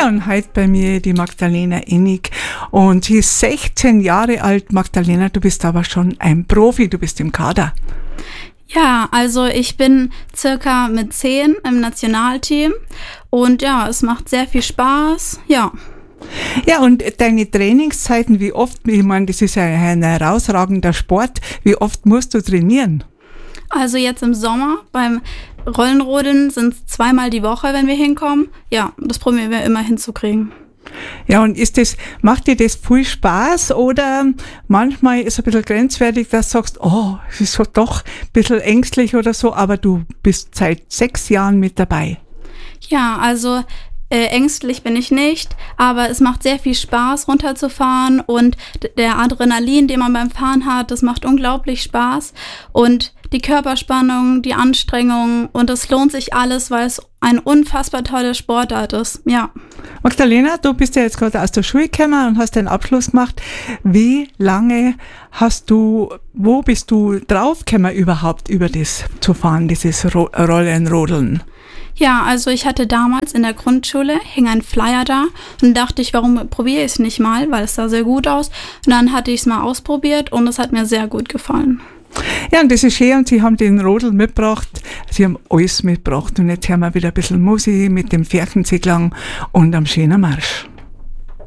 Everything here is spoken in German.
Ja, und heute bei mir die Magdalena Ennig und sie ist 16 Jahre alt. Magdalena, du bist aber schon ein Profi, du bist im Kader. Ja, also ich bin circa mit 10 im Nationalteam und ja, es macht sehr viel Spaß, ja. Ja, und deine Trainingszeiten, wie oft, ich meine, das ist ja ein herausragender Sport, wie oft musst du trainieren? Also jetzt im Sommer beim Rollenrodeln sind es 2-mal die Woche, wenn wir hinkommen. Ja, das probieren wir immer hinzukriegen. Ja, und macht dir das viel Spaß oder manchmal ist es ein bisschen grenzwertig, dass du sagst, oh, es ist so doch ein bisschen ängstlich oder so, aber du bist seit 6 Jahren mit dabei. Ja, also ängstlich bin ich nicht, aber es macht sehr viel Spaß runterzufahren und der Adrenalin, den man beim Fahren hat, das macht unglaublich Spaß und die Körperspannung, die Anstrengung und es lohnt sich alles, weil es ein unfassbar tolle Sportart ist, ja. Magdalena, du bist ja jetzt gerade aus der Schule gekommen und hast den Abschluss gemacht. Wie lange wo bist du draufgekommen überhaupt über das zu fahren, dieses Rollenrodeln? Ja, also ich hatte damals in der Grundschule, hing ein Flyer da und dachte ich, warum probiere ich es nicht mal, weil es sah sehr gut aus. Und dann hatte ich es mal ausprobiert und es hat mir sehr gut gefallen. Ja, und das ist schön und Sie haben den Rodel mitgebracht, Sie haben alles mitgebracht und jetzt hören wir wieder ein bisschen Musik mit dem Ferchenziklang und am schönen Marsch.